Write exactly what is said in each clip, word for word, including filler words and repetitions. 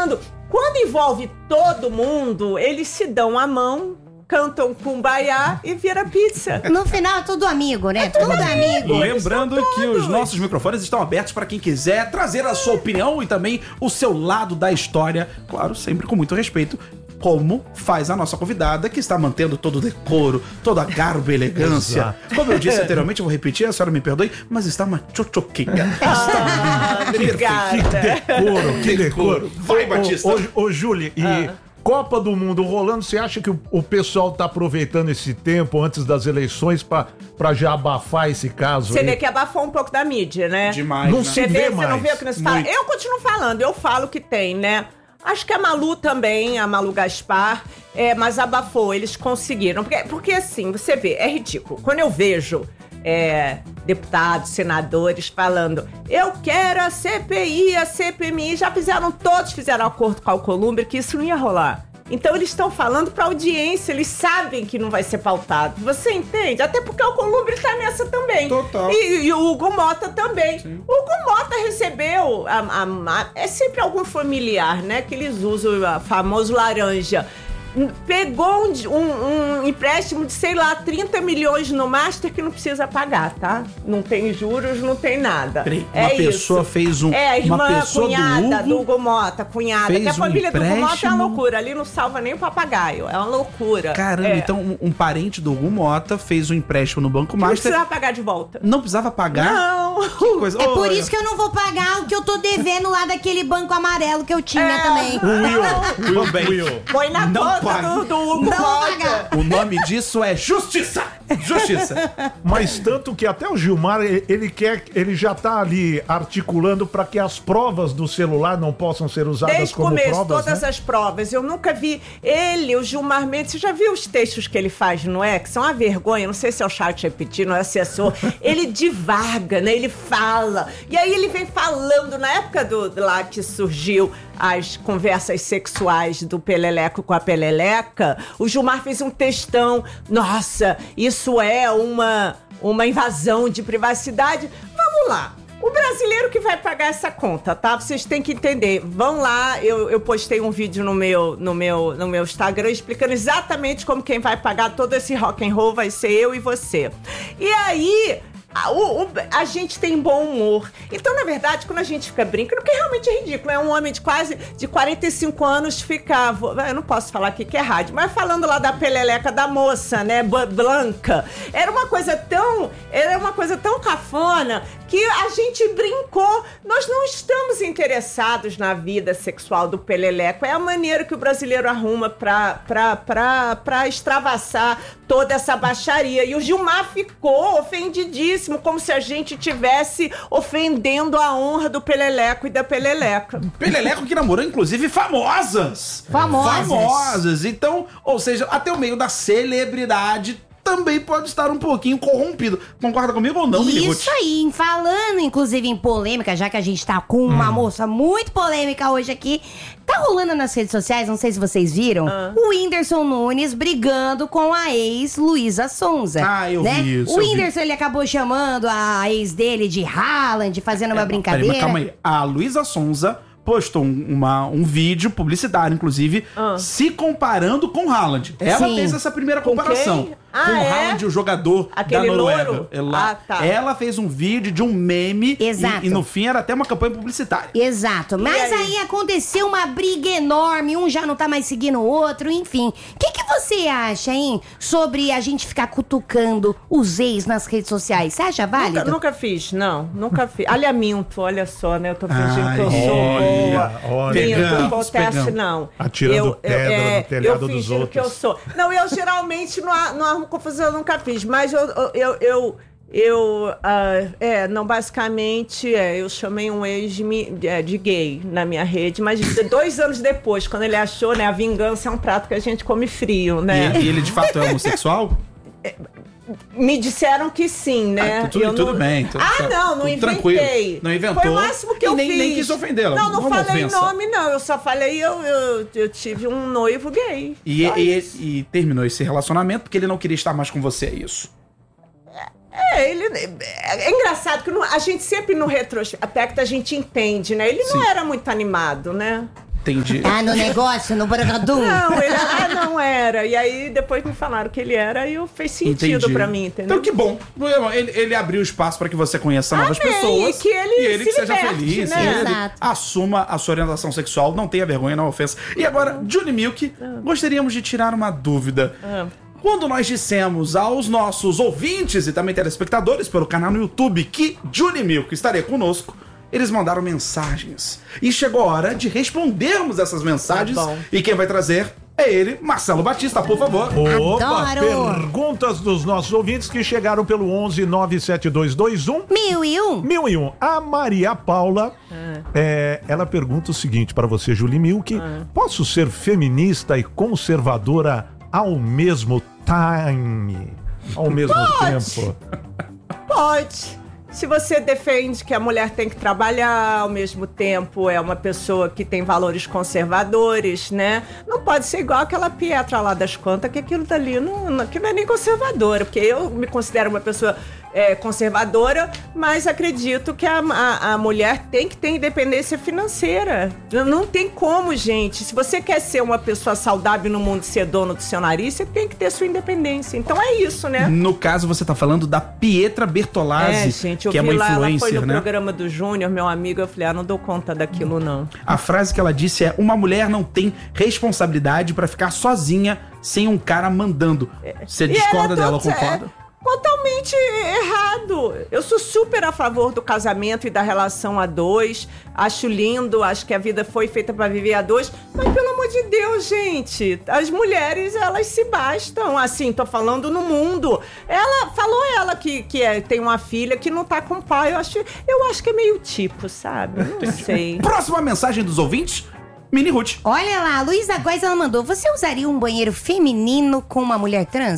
falando, quando envolve todo mundo, eles se dão a mão, cantam Kumbaya e vira pizza. No final é tudo amigo, né? É tudo, tudo amigo. amigo. Lembrando que os nossos microfones estão abertos para quem quiser trazer a sua opinião e também o seu lado da história, claro, sempre com muito respeito, como faz a nossa convidada, que está mantendo todo o decoro, toda a garbo e elegância. Como eu disse anteriormente, eu vou repetir, a senhora me perdoe, mas está uma tchotchoquinha. Ah, obrigada. Que decoro, que decoro. Vai, Batista. Ô, ô, ô Júlia, e... Ah. Copa do Mundo rolando, você acha que o, o pessoal tá aproveitando esse tempo antes das eleições pra, pra já abafar esse caso? Você aí? vê que abafou um pouco da mídia, né? Demais, Não né? se Você vê vê, mais. você não vê o que não se fala? Muito. Eu continuo falando, eu falo que tem, né? Acho que a Malu também, a Malu Gaspar, é, mas abafou, eles conseguiram. Porque, porque assim, você vê, é ridículo. Quando eu vejo é, deputados, senadores falando, eu quero a C P I, a C P M I, já fizeram, todos fizeram acordo com a Alcolumbre que isso não ia rolar. Então eles estão falando pra audiência, eles sabem que não vai ser pautado. Você entende? Até porque o Alcolumbre tá nessa também. Total. E, e o Hugo Mota também. Sim. O Hugo Mota recebeu, a, a, a, é sempre algum familiar, né? Que eles usam o famoso laranja. Pegou um, um, um empréstimo de, sei lá, trinta milhões no Master que não precisa pagar, tá? Não tem juros, não tem nada. Peraí, é uma pessoa isso. fez um... É, a irmã, uma pessoa cunhada do do Hugo Hugo Mota, cunhada. fez Que a família um do Hugo Mota é empréstimo. uma loucura. Ali não salva nem o papagaio. É uma loucura. Caramba, é. então um, um parente do Hugo Mota fez um empréstimo no Banco Não Master. precisava pagar de volta. Não precisava pagar? Não. Que coisa. É por Olha, isso que eu não vou pagar o que eu tô devendo lá daquele banco amarelo que eu tinha É. também. Will, Will, Também. Will. Põe na Não conta paga. do, do Hugo Não vou Mota. pagar. O nome disso é justiça! Justiça! Mas tanto que até o Gilmar, ele ele quer, ele já tá ali articulando para que as provas do celular não possam ser usadas Desde o como começo, provas, todas né? as provas. Eu nunca vi ele, o Gilmar Mendes. Você já viu os textos que ele faz no X? São uma vergonha. Não sei se é o chat repetindo, não é assessor. Ele divaga, né? Ele fala. E aí ele vem falando. Na época do, lá que surgiu as conversas sexuais do Peleleco com a Peleleca, o Gilmar fez um textão. Nossa, isso é uma, uma invasão de privacidade. Vamos lá. O brasileiro que vai pagar essa conta, tá? Vocês têm que entender. Vão lá, eu, eu postei um vídeo no meu, no, meu, no meu Instagram explicando exatamente como quem vai pagar todo esse rock and roll vai ser eu e você. E aí... A, o, o, a gente tem bom humor. Então, na verdade, quando a gente fica brincando, que realmente é ridículo, é um homem de quase de quarenta e cinco anos ficar... Eu não posso falar aqui que é rádio, mas falando lá da peleleca da moça, né, Blanca. Era uma coisa tão... Era uma coisa tão cafona que a gente brincou. Nós não estamos interessados na vida sexual do peleleco. É a maneira que o brasileiro arruma pra, pra, pra, pra extravasar toda essa baixaria. E o Gilmar ficou ofendidíssimo, como se a gente tivesse ofendendo a honra do peleleco e da peleleca. Peleleco que namorou, inclusive, famosas. Famosas. Famosas. Então, ou seja, até o meio da celebridade também pode estar um pouquinho corrompido. Concorda comigo ou não, Miniguti? Isso aí, falando inclusive em polêmica, já que a gente tá com uma Hum. moça muito polêmica hoje aqui, tá rolando nas redes sociais, não sei se vocês viram, Ah. o Whindersson Nunes brigando com a ex Luísa Sonza. Ah, eu né? vi isso, O eu vi. Whindersson, ele acabou chamando a ex dele de Haaland, fazendo uma brincadeira. Peraí, mas calma aí. A Luísa Sonza postou um, uma, um vídeo publicitário, inclusive, Ah. se comparando com Haaland. Ela Sim. fez essa primeira Com comparação. quem? Ah, com o é? Haaland, o jogador Aquele da Noruega. louro? Ela, Ah, tá. ela fez um vídeo de um meme. Exato. E, e no fim era até uma campanha publicitária. Exato, mas aí? aí? aconteceu uma briga enorme, um já não tá mais seguindo o outro, enfim. O que, que você acha, hein, sobre a gente ficar cutucando os ex nas redes sociais? Você acha válido? Nunca, nunca fiz, não. Nunca fiz. Olha, minto, olha só, né? Eu tô fingindo Ai, que eu sou olha, boa. olha. Minto, Pegamos, não acontece, pegamos. não. Atirando pedra no telhado eu dos fingindo que eu outros. sou. Não, eu geralmente não, ar- não arrumo confusão, eu nunca fiz. Mas eu... eu, eu, eu Eu, ah, é, não, basicamente, é, eu chamei um ex de, mi- de, é, de gay na minha rede, mas de- dois anos depois, quando ele achou, né, a vingança é um prato que a gente come frio, né? E, e ele de fato é homossexual? Me disseram que sim, né? Ah, tudo- Eu tudo bem, tudo- ah, não, não tudo inventei. tranquilo. Não inventou Foi o máximo que e eu nem- fiz. nem quis ofendê-la. Não, não Uma falei ofensa. nome, não. Eu só falei, eu, eu, eu tive um noivo gay. E, Só e- isso. e terminou esse relacionamento porque ele não queria estar mais com você, é isso? É, ele... É engraçado que no- a gente sempre no retrospecto a gente entende, né? Ele não Sim. era muito animado, né? Entendi. Tá no negócio, no Bragadum. Não, ele ah, não era. E aí depois me falaram que ele era e fez sentido Entendi. pra mim, entendeu? Então que bom. Ele, ele abriu espaço para que você conheça novas Amém, pessoas. e que ele e ele se que seja liberte, feliz. né? E ele Exato. assuma a sua orientação sexual. Não tenha vergonha, não ofensa. E agora, Julie Milk, gostaríamos de tirar uma dúvida. Ah. Quando nós dissemos aos nossos ouvintes e também telespectadores pelo canal no YouTube que Julie Milk estaria conosco, eles mandaram mensagens. E chegou a hora de respondermos essas mensagens. Tá bom. E quem vai trazer é ele, Marcelo Batista, por favor. Opa, Adoro. perguntas dos nossos ouvintes que chegaram pelo onze nove sete dois dois um Mil e um. mil e um. A Maria Paula, é, ela pergunta o seguinte para você, Julie Milk. Posso ser feminista e conservadora ao mesmo time? Ao mesmo Pode. tempo? Pode. Se você defende que a mulher tem que trabalhar, ao mesmo tempo é uma pessoa que tem valores conservadores, né? Não pode ser igual aquela Pietra lá das contas, que aquilo dali não, não, que não é nem conservadora, porque eu me considero uma pessoa é, conservadora, mas acredito que a, a, a mulher tem que ter independência financeira. Não, não tem como, gente. Se você quer ser uma pessoa saudável no mundo e ser dono do seu nariz, você tem que ter sua independência. Então é isso, né? No caso, você tá falando da Pietra Bertolazzi, É, gente, eu que é vi uma lá, ela foi influencer, no né? programa do Júnior, meu amigo, eu falei, ah, não dou conta daquilo, não. A frase que ela disse é: uma mulher não tem responsabilidade pra ficar sozinha sem um cara mandando. Você E discorda ela é dela, tot- concorda? é totalmente errado. Eu sou super a favor do casamento e da relação a dois. Acho lindo, acho que a vida foi feita pra viver a dois. Mas, pelo amor de Deus, gente, as mulheres, elas se bastam. Assim, tô falando no mundo. Ela, falou ela que, que é, tem uma filha que não tá com pai. Eu acho, eu acho que é meio tipo, sabe? Não sei. Próxima mensagem dos ouvintes, Mini Ruth. Olha lá, a Luísa Góes, ela mandou. Você usaria um banheiro feminino com uma mulher trans?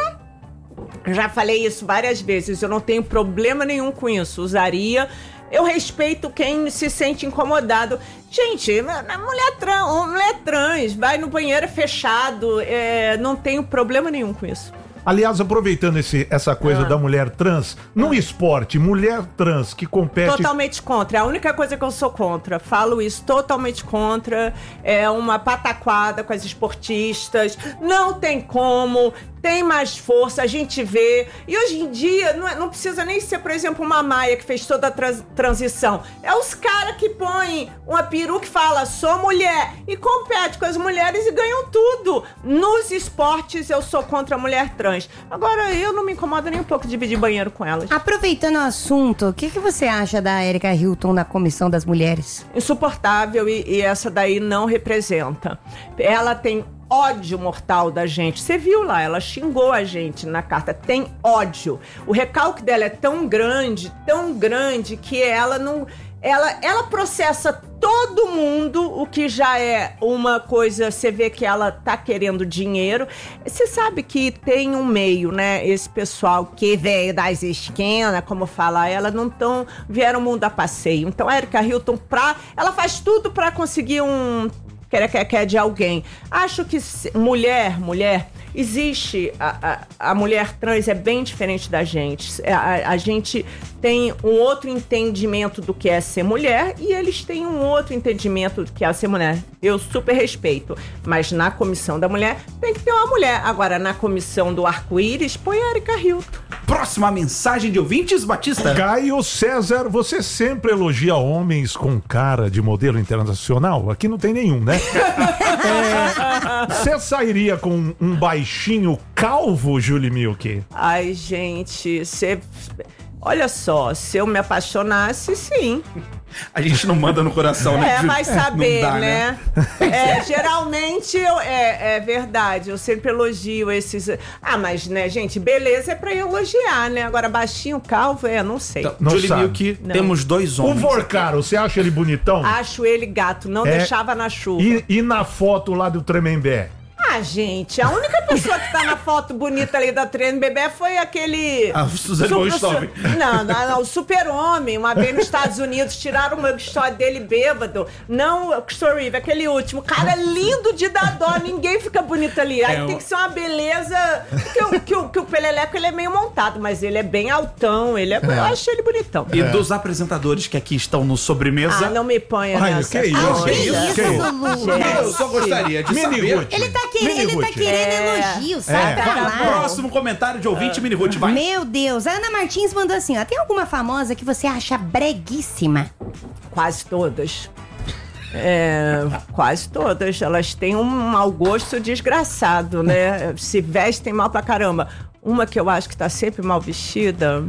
Já falei isso várias vezes, eu não tenho problema nenhum com isso, usaria. Eu respeito quem se sente incomodado. Gente, mulher trans, mulher trans vai no banheiro fechado, é, não tenho problema nenhum com isso. Aliás, aproveitando esse, essa coisa Ah. da mulher trans, no esporte, mulher trans que compete... Totalmente contra, é a única coisa que eu sou contra. Falo isso, totalmente contra. É uma pataquada com as esportistas. Não tem como, tem mais força, a gente vê. E hoje em dia, não, é- não precisa nem ser, por exemplo, uma Maia que fez toda a trans- transição. É os caras que põem uma peruca e fala, sou mulher, e compete com as mulheres e ganham tudo. Nos esportes, eu sou contra a mulher trans. Agora, eu não me incomodo nem um pouco de dividir banheiro com elas. Aproveitando o assunto, o que, que você acha da Erika Hilton na Comissão das Mulheres? Insuportável e, e essa daí não representa. Ela tem ódio mortal da gente. Você viu lá, ela xingou a gente na carta. Tem ódio. O recalque dela é tão grande, tão grande, que ela não... Ela, ela processa todo mundo, o que já é uma coisa, você vê que ela tá querendo dinheiro. Você sabe que tem um meio, né? Esse pessoal que veio das esquinas, como fala ela, não tão, vieram o mundo a passeio. Então, a Erika Hilton, pra, ela faz tudo pra conseguir um quer, quer, quer de alguém. Acho que se- mulher, mulher... Existe, a, a, a mulher trans é bem diferente da gente. A, a, a gente tem um outro entendimento do que é ser mulher e eles têm um outro entendimento do que é ser mulher. Eu super respeito. Mas na comissão da mulher tem que ter uma mulher. Agora, na comissão do arco-íris, põe a Erika Hilton. Próxima mensagem de ouvintes, Batista. Caio César, você sempre elogia homens com cara de modelo internacional? Aqui não tem nenhum, né? Você sairia com um baixinho calvo, Julie Milk? Ai, gente, você... Olha só, se eu me apaixonasse, sim. A gente não manda no coração, né? É, Julie? vai saber, Não dá, né? É, geralmente, eu, é, é verdade, eu sempre elogio esses... Ah, mas, né, gente, beleza é pra elogiar, né? Agora, baixinho, calvo, é, não sei. Então, Não Julie sabe. Milk, Não. temos dois O homens. Vorcaro, você acha ele bonitão? Acho ele gato, não É. deixava na chuva. E, e na foto lá do Tremembé? Ah, gente, a única pessoa que tá na foto bonita ali da Treino Bebê foi aquele... Ah, Suzane von Richthofen. Não, não, não, o super-homem. Uma vez nos Estados Unidos, tiraram uma história dele bêbado. Não o Christopher Reeve, aquele último. Cara lindo de dar dó, ninguém fica bonito ali. Aí É, tem o- que ser uma beleza... Que o, que, o, que o Peleleco, ele é meio montado, mas ele é bem altão. Ele é, Eu acho ele bonitão. E dos apresentadores que aqui estão no Sobremesa... Ah, não me ponha Ai, nessa. que isso, coisa. que isso, que isso, isso? Lulu? Não, eu só gostaria de Mini saber... Ruth. Ele tá, querendo, Mini ele tá Ruth. querendo É. elogio, sabe? É. Pra Vai, falar. próximo comentário de ouvinte, Mini Ruth, vai. Meu Deus, a Ana Martins mandou assim, ó. Tem alguma famosa que você acha breguíssima? Quase todas. É, quase todas. Elas têm um mau gosto desgraçado, né? Se vestem mal pra caramba. Uma que eu acho que tá sempre mal vestida...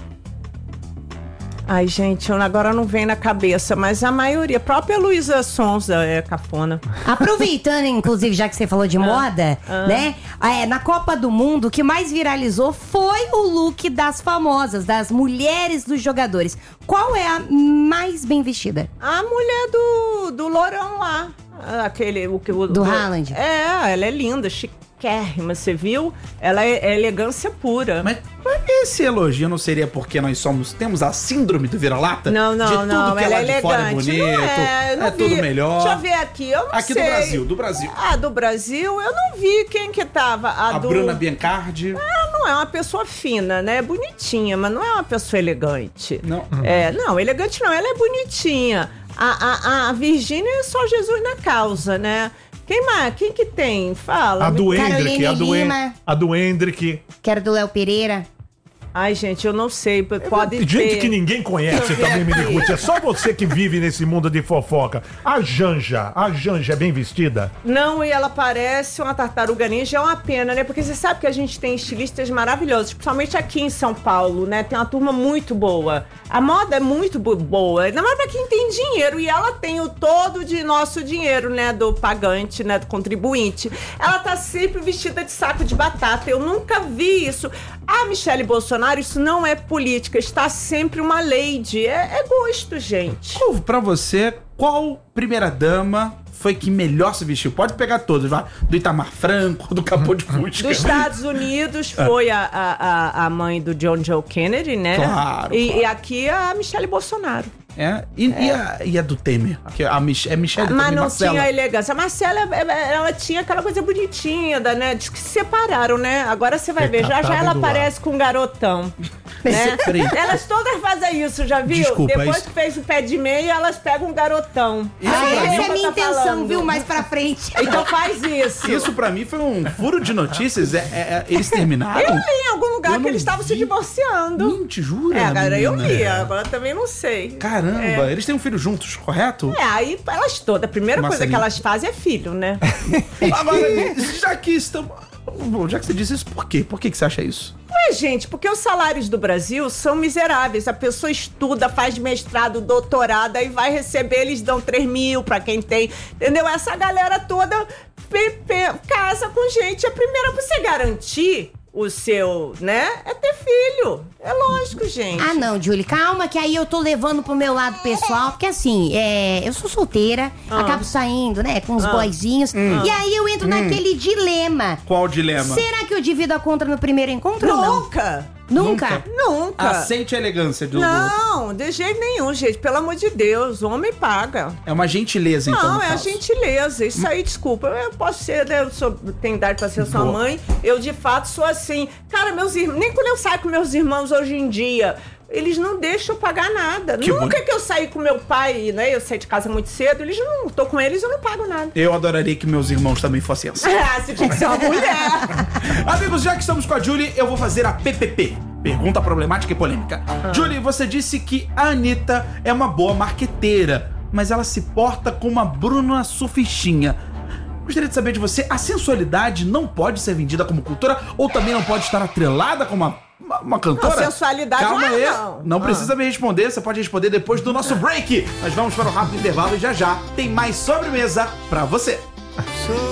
Ai, gente, eu agora não vem na cabeça, mas a maioria, a própria Luísa Sonza é cafona. Aproveitando, inclusive, já que você falou de moda, ah. né? É, na Copa do Mundo, o que mais viralizou foi o look das famosas, das mulheres dos jogadores. Qual é a mais bem vestida? A mulher do, do Lourão lá. Aquele... O, o, Do Haaland. É, ela é linda, chiquérrima, você viu? Ela é, é elegância pura. Mas, mas esse elogio não seria porque nós somos temos a síndrome do vira-lata? Não, não, de tudo não, que ela é é lá de fora é elegante. bonito, Não é, eu não é vi. tudo melhor. Deixa eu ver aqui, eu não Aqui sei. do Brasil, do Brasil. Ah, do Brasil, eu não vi quem que tava. A, A do... Bruna Biancardi. Ela não é uma pessoa fina, né? É bonitinha, mas não é uma pessoa elegante. Não. É, não, elegante não, ela é bonitinha. A, a, a Virgínia é só Jesus na causa, né? Quem mais? Quem que tem? Fala. A do Carolina Hendrick, a do, Lima. Hen- a do Hendrick. Quero do Léo Pereira. Ai, gente, eu não sei. Pode Gente ter. que ninguém conhece Deixa eu ver também, Mini aqui. Ruth. É só você que vive nesse mundo de fofoca. A Janja, a Janja é bem vestida? Não, e ela parece uma tartaruga ninja, é uma pena, né? Porque você sabe que a gente tem estilistas maravilhosos, principalmente aqui em São Paulo, né? Tem uma turma muito boa. A moda é muito bo- boa, ainda mais pra quem tem dinheiro. E ela tem o todo de nosso dinheiro, né? Do pagante, né? Do contribuinte. Ela tá sempre vestida de saco de batata. Eu nunca vi isso. A Michele Bolsonaro, isso não é política, está sempre uma lady. É, é gosto, gente. Qual, pra você, qual primeira-dama foi que melhor se vestiu? Pode pegar todos, vai. Do Itamar Franco, do Capô de Fusca. Dos Estados Unidos foi a, a, a- a mãe do John Joe Kennedy, né? Claro, E, claro. e aqui a Michele Bolsonaro. É, e, e a, e a do Temer? Que a Mich é Michelle Mas também, não Marcela. tinha elegância. A Marcela, é- ela tinha aquela coisa bonitinha, da, né? Diz que se separaram, né? Agora você vai ver, já já Recatada ela do aparece com um garotão. Né? Peraí. Elas todas fazem isso, já viu? Desculpa, Depois isso- que fez o pé de meia, elas pegam um garotão. Isso Ah, pra essa mim- é a minha Tá intenção, falando. viu? Mais pra frente. Então faz isso. Isso pra mim foi um furo de notícias. É, é- é- eles terminaram? Eu li em algum lugar Eu que não eles estavam se vi. divorciando. Mente, jura? É, agora eu menina? li, agora também não sei. Caramba, É. eles têm um filho juntos, correto? É, aí elas todas, a primeira coisa Marcelinho. que elas fazem é filho, né? Agora, já que estamos... Bom, já que você disse isso, por quê? Por que, que você acha isso? Ué, gente, porque os salários do Brasil são miseráveis. A pessoa estuda, faz mestrado, doutorado, aí vai receber, eles dão três mil pra quem tem. Entendeu? Essa galera toda pe- pe- casa com gente. A primeira, pra você garantir o seu, né, é ter filho. É lógico, gente. Ah, não, Julie, calma, que aí eu tô levando pro meu lado pessoal, porque assim, é, eu sou solteira, Ah. acabo saindo, né, com os boyzinhos, e aí eu entro naquele dilema. Qual o dilema? Será que eu divido a conta no primeiro encontro ou não? Nunca. Nunca? Nunca. Aceite a elegância do, do... Não, de jeito nenhum, gente. Pelo amor de Deus, o homem paga. É uma gentileza, então, Não, no é a caso. gentileza. Isso aí, desculpa. Eu posso ser, né? Eu sou, tenho idade pra ser sua Boa. mãe. Eu, de fato, sou assim. Cara, meus irmãos... Nem quando eu saio com meus irmãos hoje em dia, eles não deixam eu pagar nada. Que Nunca bom. que eu saí com meu pai, né? Eu saí de casa muito cedo. Eles não... Tô com eles, eu não pago nada. Eu adoraria que meus irmãos também fossem assim. Ah, você tinha que ser uma mulher. Amigos, já que estamos com a Julie, eu vou fazer a P P P. Pergunta problemática e polêmica. Julie, você disse que a Anitta é uma boa marqueteira, mas ela se porta como uma Bruna Surfistinha. Gostaria de saber de você, a sensualidade não pode ser vendida como cultura ou também não pode estar atrelada com uma, uma, uma cantora? Não, sensualidade Calma não aí, é, não. não Ah. precisa me responder, você pode responder depois do nosso break. Nós vamos para o rápido intervalo e já já tem mais sobremesa pra você.